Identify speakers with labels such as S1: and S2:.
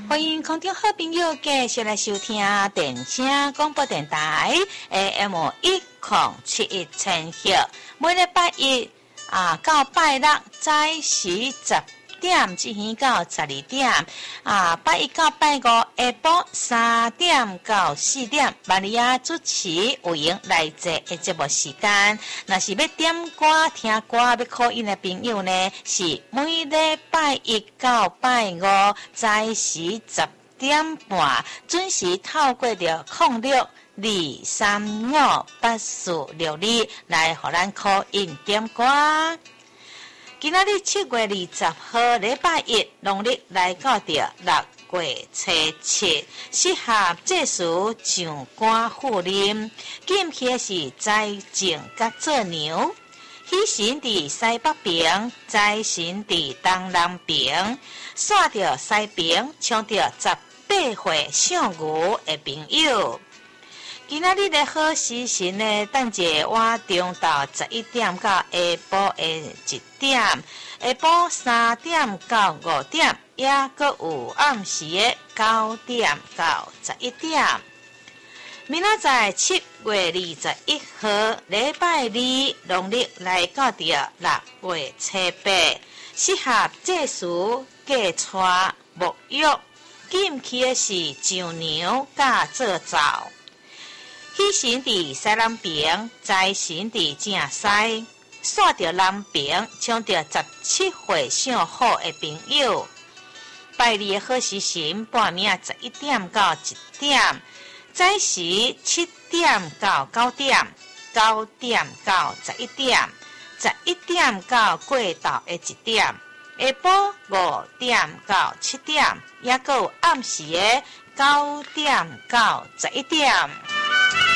S1: 欢迎空中好朋友继续来收听电声广播电台 AM1071千赫，每礼拜一到拜六早时10点进行到12点拜一到拜五下晡3点到4点，万里亚主持有闲来坐的节目时间。若是要点歌听歌要call in的朋友呢，是每礼拜一到拜五早时10点半准时透过着0623584262来互咱 call in 点歌。今仔日7月20號禮拜一，農曆來到着6月初7，適合這時上歌婦人，禁忌是財政甲做牛，喜神佇西北邊，財神佇東南邊，煞着西邊，搶着18歲上牛的朋友。今仔日的好時辰呢，等者我中到11點到下晡的1點，下晡3點到5點，也閣有暗時的9點到11點。明仔載7月21號禮拜二，農曆來到着6月初8，適合這時嫁娶沐浴，禁忌的是上牛甲做灶。喜神佇西南邊，財神佇正西，煞着南邊，搶着17歲上好的朋友。拜二的好時辰，半暝11點到1點，早時7點到9點，9點到11點，11點到過晝的1點，下晡5點到7點，也閣有暗時的9點到11點。